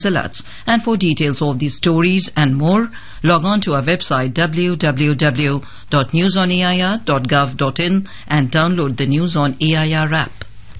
alerts. And for details of these stories and more, log on to our website www.newsonair.gov.in and download the News on AIR app.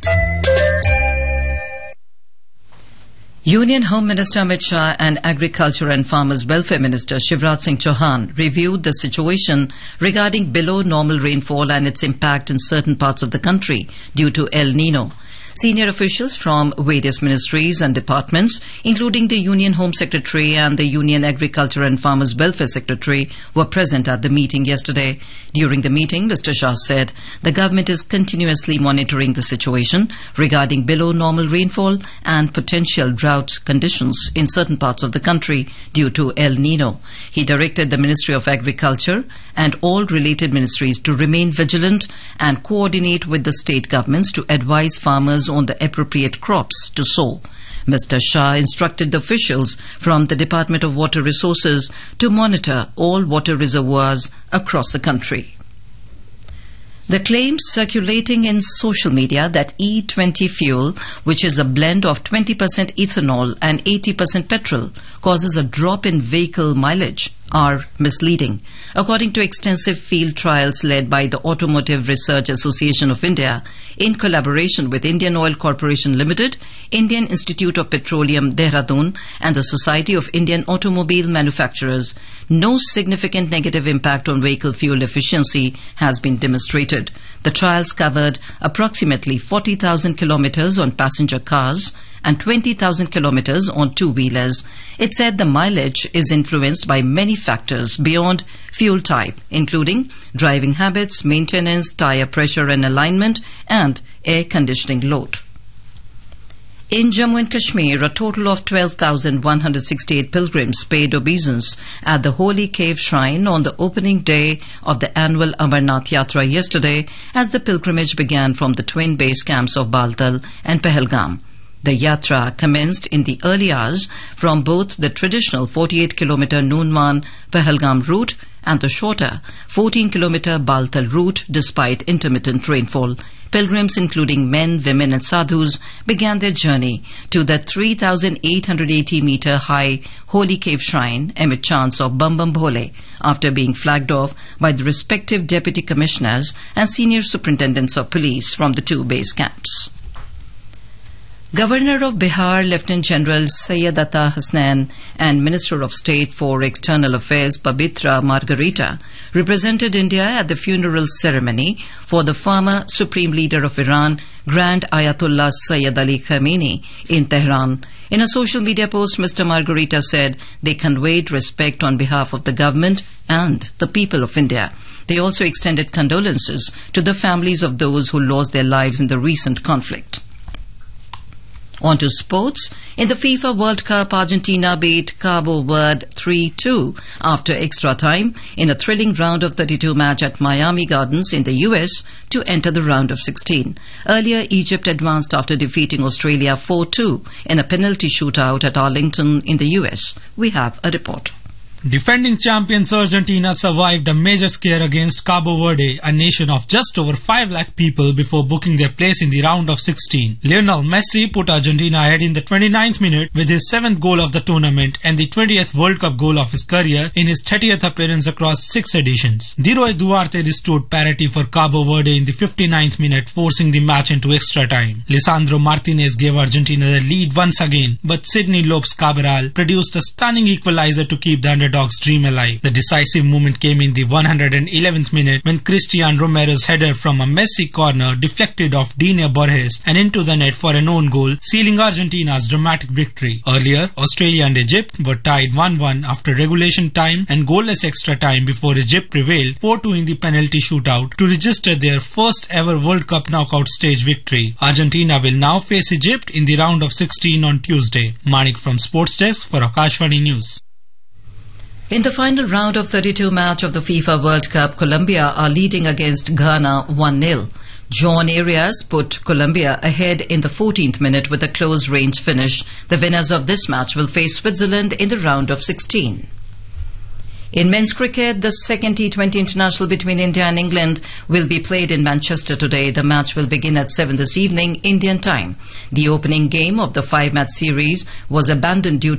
Union Home Minister Amit Shah and Agriculture and Farmers Welfare Minister Shivraj Singh Chauhan reviewed the situation regarding below normal rainfall and its impact in certain parts of the country due to El Nino. Senior officials from various ministries and departments, including the Union Home Secretary and the Union Agriculture and Farmers Welfare Secretary, were present at the meeting yesterday. During the meeting, Mr. Shah said the government is continuously monitoring the situation regarding below normal rainfall and potential drought conditions in certain parts of the country due to El Nino. He directed the Ministry of Agriculture and all related ministries to remain vigilant and coordinate with the state governments to advise farmers on the appropriate crops to sow. Mr. Shah instructed the officials from the Department of Water Resources to monitor all water reservoirs across the country. The claims circulating in social media that E20 fuel, which is a blend of 20% ethanol and 80% petrol, causes a drop in vehicle mileage, are misleading. According to extensive field trials led by the Automotive Research Association of India, in collaboration with Indian Oil Corporation Limited, Indian Institute of Petroleum Dehradun and the Society of Indian Automobile Manufacturers, no significant negative impact on vehicle fuel efficiency has been demonstrated. The trials covered approximately 40,000 kilometers on passenger cars and 20,000 kilometers on two-wheelers. It said the mileage is influenced by many factors beyond fuel type, including driving habits, maintenance, tire pressure and alignment, and air conditioning load. In Jammu and Kashmir, a total of 12,168 pilgrims paid obeisance at the Holy Cave Shrine on the opening day of the annual Amarnath Yatra yesterday as the pilgrimage began from the twin base camps of Baltal and Pahalgam. The Yatra commenced in the early hours from both the traditional 48-kilometer Noonwan Pahalgam route and the shorter 14-kilometer Baltal route despite intermittent rainfall. Pilgrims, including men, women and sadhus, began their journey to the 3,880-meter high Holy Cave Shrine amid chants of Bam Bam Bhole after being flagged off by the respective deputy commissioners and senior superintendents of police from the two base camps. Governor of Bihar, Lieutenant General Syed Ata Hasnain, and Minister of State for External Affairs Pabitra Margarita represented India at the funeral ceremony for the former Supreme Leader of Iran, Grand Ayatollah Sayyid Ali Khamenei, in Tehran. In a social media post, Mr. Margarita said they conveyed respect on behalf of the government and the people of India. They also extended condolences to the families of those who lost their lives in the recent conflict. On to sports. In the FIFA World Cup, Argentina beat Cabo Verde 3-2 after extra time in a thrilling round of 32 match at Miami Gardens in the US to enter the round of 16. Earlier, Egypt advanced after defeating Australia 4-2 in a penalty shootout at Arlington in the US. We have a report. Defending champions Argentina survived a major scare against Cabo Verde, a nation of just over 5 lakh people, before booking their place in the round of 16. Lionel Messi put Argentina ahead in the 29th minute with his 7th goal of the tournament and the 20th World Cup goal of his career in his 30th appearance across 6 editions. Diroy Duarte restored parity for Cabo Verde in the 59th minute, forcing the match into extra time. Lisandro Martinez gave Argentina the lead once again, but Sidney Lopes Cabral produced a stunning equalizer to keep the underdogs dream alive. The decisive moment came in the 111th minute when Cristian Romero's header from a Messi corner deflected off Dine Borges and into the net for an own goal, sealing Argentina's dramatic victory. Earlier, Australia and Egypt were tied 1-1 after regulation time and goalless extra time before Egypt prevailed 4-2 in the penalty shootout to register their first ever World Cup knockout stage victory. Argentina will now face Egypt in the round of 16 on Tuesday. Manik from Sports Desk for Akashvani News. In the final round of 32 match of the FIFA World Cup, Colombia are leading against Ghana 1-0. John Arias put Colombia ahead in the 14th minute with a close-range finish. The winners of this match will face Switzerland in the round of 16. In men's cricket, the second T20 international between India and England will be played in Manchester today. The match will begin at 7 this evening, Indian time. The opening game of the 5-match series was abandoned due